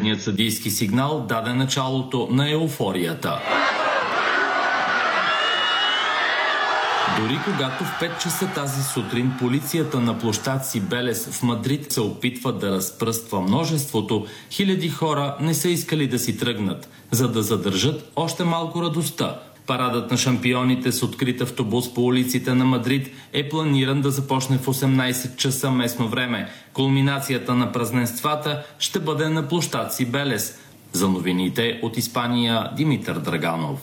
Поредният съдийски сигнал даде началото на еуфорията. Дори когато в 5 часа тази сутрин полицията на площад Сибелес в Мадрид се опитва да разпръства множеството, хиляди хора не са искали да си тръгнат, за да задържат още малко радостта. Парадът на шампионите с открит автобус по улиците на Мадрид е планиран да започне в 18 часа местно време. Кулминацията на празненствата ще бъде на площад Сибелес. За новините от Испания, Димитър Драганов.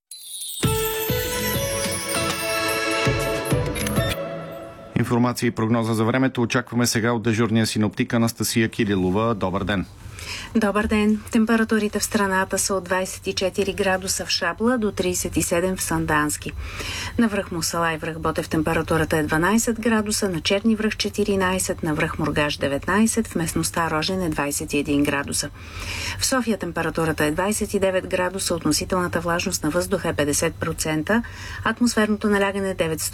Информация и прогноза за времето очакваме сега от дежурния синоптик Анастасия Кирилова. Добър ден! Добър ден! Температурите в страната са от 24 градуса в Шабла до 37 в Сандански. На връх Мусала и връх Ботев температурата е 12 градуса, на Черни връх 14, на връх Мургаш 19, в местността Рожен е 21 градуса. В София температурата е 29 градуса, относителната влажност на въздуха е 50%, атмосферното налягане е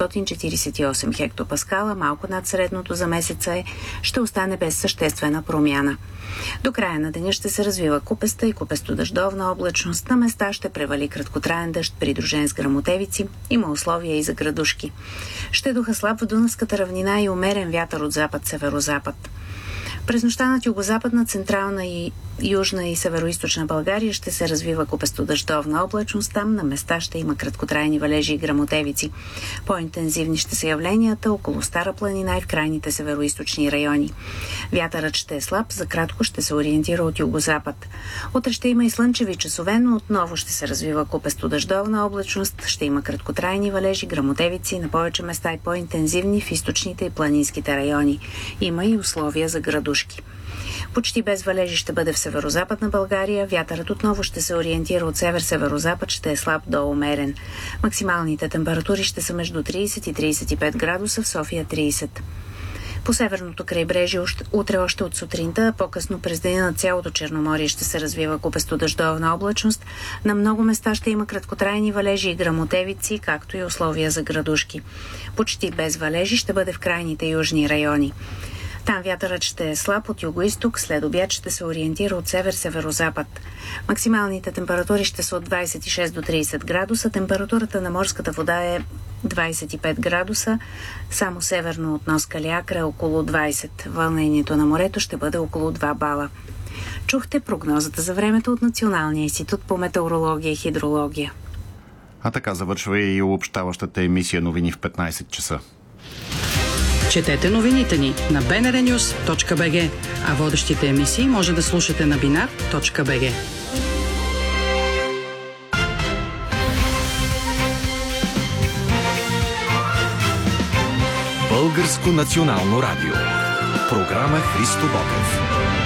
948 хектопаскала, малко над средното за месеца ще остане без съществена промяна. До края на деня ще се развива купеста и купесто-дъждовна облачност. На места ще превали краткотраен дъжд, придружен с гръмотевици. Има условия и за градушки. Ще духа слаб в Дунавската равнина и умерен вятър от запад-северозапад. През нощта над югозападна, централна и южна и североизточна България ще се развива купесто-дъждовна облачност. Там на места ще има краткотрайни валежи и гръмотевици. По-интензивни ще са явленията около Стара планина и в крайните североизточни райони. Вятърът ще е слаб, за кратко ще се ориентира от югозапад. Утре ще има и слънчеви часове, но отново ще се развива купесто-дъждовна облачност. Ще има краткотрайни валежи, гръмотевици на повече места и по-интензивни в източните и планинските райони. Има и условия за градушки. Почти без валежи ще бъде в северозападна България. Вятърът отново ще се ориентира от север-северозапад, ще е слаб до умерен. Максималните температури ще са между 30 и 35 градуса, в София 30. По северното крайбрежие утре още от сутринта, а по-късно през деня на цялото Черноморие ще се развива купесто-дъждовна облачност. На много места ще има краткотрайни валежи и гръмотевици, както и условия за градушки. Почти без валежи ще бъде в крайните южни райони. Там вятърът ще е слаб от юго-исток, след обяд ще се ориентира от север-северозапад. Максималните температури ще са от 26 до 30 градуса, температурата на морската вода е 25 градуса, само северно от нос Калиакра е около 20. Вълнението на морето ще бъде около 2 бала. Чухте прогнозата за времето от Националния институт по метеорология и хидрология. А така завършва и обобщаващата емисия новини в 15 часа. Четете новините ни на bnrnews.bg, а водещите емисии може да слушате на binar.bg. Българско национално радио. Програма Христо Ботев.